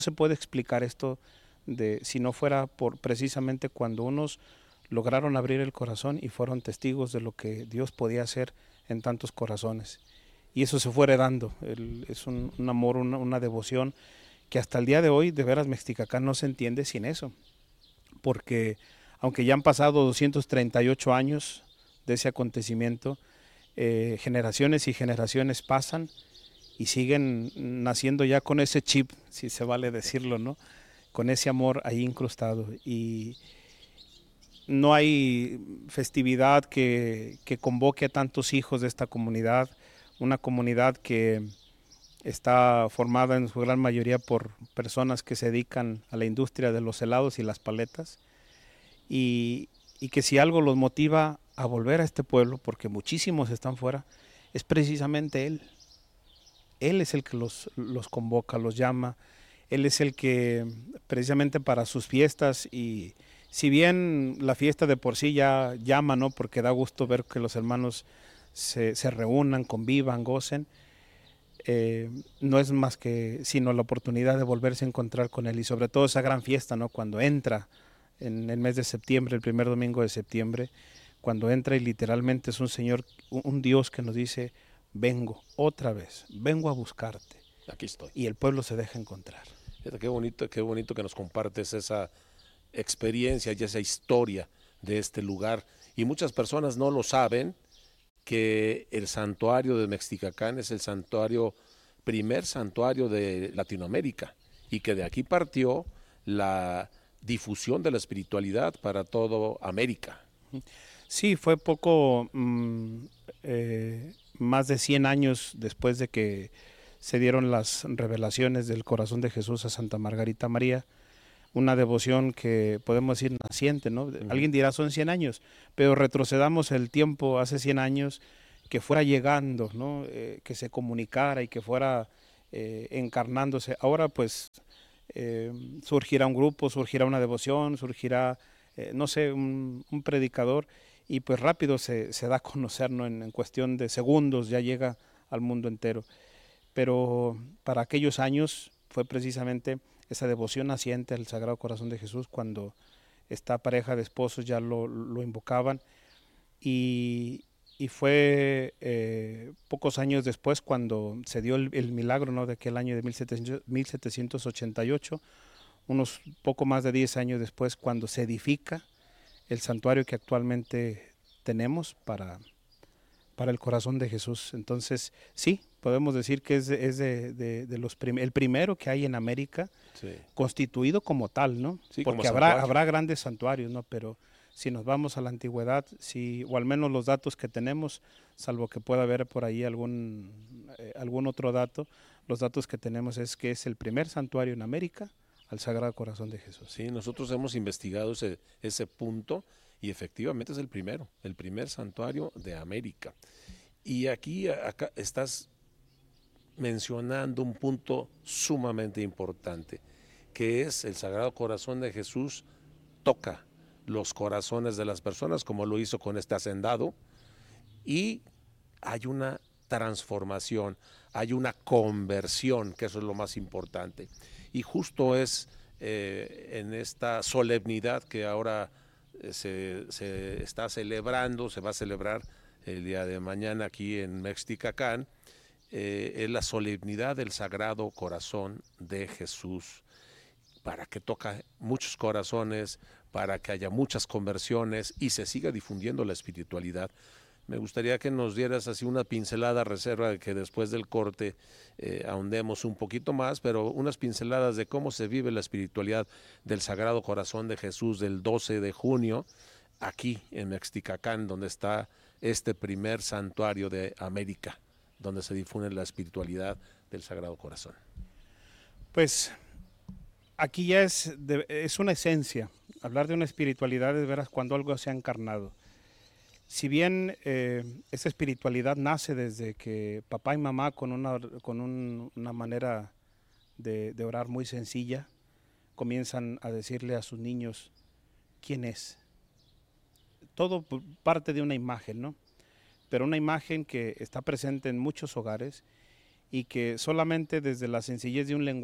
se puede explicar esto si no fuera por precisamente cuando unos lograron abrir el corazón y fueron testigos de lo que Dios podía hacer en tantos corazones. Y eso se fue heredando, es un amor, una devoción que hasta el día de hoy, de veras, Mexticacán no se entiende sin eso, porque aunque ya han pasado 238 años de ese acontecimiento, generaciones y generaciones pasan y siguen naciendo ya con ese chip, si se vale decirlo, ¿no? Con ese amor ahí incrustado. Y no hay festividad que convoque a tantos hijos de esta comunidad, una comunidad que está formada en su gran mayoría por personas que se dedican a la industria de los helados y las paletas, y que si algo los motiva a volver a este pueblo, porque muchísimos están fuera, es precisamente él. Él es el que los convoca, los llama, él es el que precisamente para sus fiestas, y si bien la fiesta de por sí ya llama, ¿no? Porque da gusto ver que los hermanos se reúnan, convivan, gocen, no es más que sino la oportunidad de volverse a encontrar con él, y sobre todo esa gran fiesta, ¿no? Cuando entra en el mes de septiembre, el primer domingo de septiembre, cuando entra y literalmente es un Señor, un Dios que nos dice, vengo otra vez, vengo a buscarte, Aquí estoy. y el pueblo se deja encontrar. Fíjate qué bonito que nos compartes esa experiencia y esa historia de este lugar. Y muchas personas no lo saben, que el santuario de Mexticacán es el primer santuario de Latinoamérica, y que de aquí partió la difusión de la espiritualidad para toda América. Sí, fue poco más de 100 años después de que se dieron las revelaciones del corazón de Jesús a Santa Margarita María, una devoción que podemos decir naciente, ¿no? Alguien dirá son 100 años, pero retrocedamos el tiempo hace 100 años, que fuera llegando, ¿no? Que se comunicara y que fuera encarnándose. Ahora pues surgirá un grupo, surgirá una devoción, surgirá, no sé, un predicador, y pues rápido se da a conocer, ¿no? En cuestión de segundos ya llega al mundo entero. Pero para aquellos años fue precisamente esa devoción naciente al Sagrado Corazón de Jesús, cuando esta pareja de esposos ya lo invocaban, y, y fue pocos años después cuando se dio el milagro, ¿no? De aquel año de 1788, unos poco más de 10 años después, cuando se edifica el santuario que actualmente tenemos para el corazón de Jesús. Entonces, sí, podemos decir que es de los el primero que hay en América, Sí, constituido como tal, ¿no? sí, como Porque santuario. habrá grandes santuarios, ¿no? Pero si nos vamos a la antigüedad, sí, o al menos los datos que tenemos, salvo que pueda haber por ahí algún otro dato, los datos que tenemos es que es el primer santuario en América al Sagrado Corazón de Jesús. Sí, nosotros hemos investigado ese punto, y efectivamente es el primer santuario de América. Y aquí acá estás mencionando un punto sumamente importante, que es el Sagrado Corazón de Jesús toca los corazones de las personas, como lo hizo con este hacendado, y hay una transformación, hay una conversión, que eso es lo más importante. Y justo es en esta solemnidad que ahora se está celebrando, se va a celebrar el día de mañana aquí en Mexticacán, es la solemnidad del Sagrado Corazón de Jesús, para que toque muchos corazones, para que haya muchas conversiones y se siga difundiendo la espiritualidad. Me gustaría que nos dieras así una pincelada, reserva de que después del corte ahondemos un poquito más, pero unas pinceladas de cómo se vive la espiritualidad del Sagrado Corazón de Jesús del 12 de junio, aquí en Mexticacán, donde está este primer santuario de América, donde se difunde la espiritualidad del Sagrado Corazón. Pues aquí ya es una esencia. Hablar de una espiritualidad es veras cuando algo se ha encarnado. Si bien esa espiritualidad nace desde que papá y mamá con una manera de orar muy sencilla comienzan a decirle a sus niños quién es. Todo parte de una imagen, ¿no? Pero una imagen que está presente en muchos hogares y que solamente desde la sencillez de un lenguaje